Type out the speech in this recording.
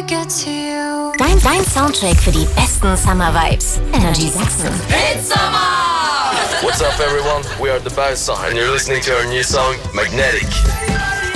Dein Soundtrack für die besten Summer Vibes. Energy Sachsen. It's summer! What's up, everyone? We are the Bauer, and you're listening to our new song, Magnetic.